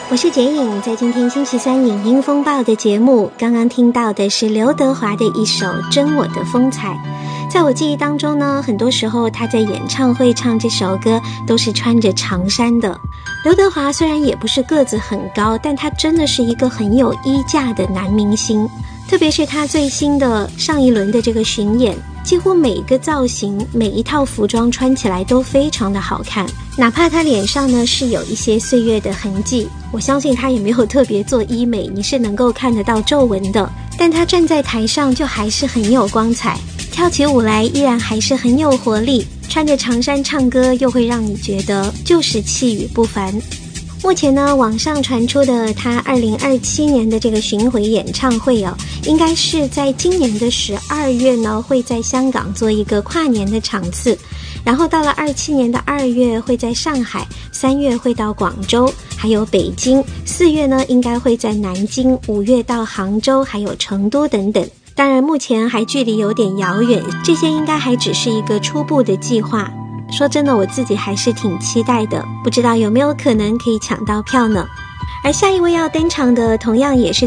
我是简颖，在今天星期三影音风暴的节目，刚刚听到的是刘德华的一首《真我的风采》。在我记忆当中呢，很多时候他在演唱会唱这首歌都是穿着长衫的。刘德华虽然也不是个子很高，但他真的是一个很有衣架的男明星。特别是他最新的上一轮的这个巡演，几乎每一个造型每一套服装穿起来都非常的好看，哪怕他脸上呢是有一些岁月的痕迹，我相信他也没有特别做医美，你是能够看得到皱纹的，但他站在台上就还是很有光彩，跳起舞来依然还是很有活力，穿着长衫唱歌又会让你觉得就是气宇不凡。目前呢，网上传出的他2027年的这个巡回演唱会应该是在今年的12月呢，会在香港做一个跨年的场次，然后到了27年的2月会在上海，3月会到广州，还有北京，4月呢应该会在南京，5月到杭州，还有成都等等。当然目前还距离有点遥远，这些应该还只是一个初步的计划。说真的，我自己还是挺期待的，不知道有没有可能可以抢到票呢？而下一位要登场的同样也是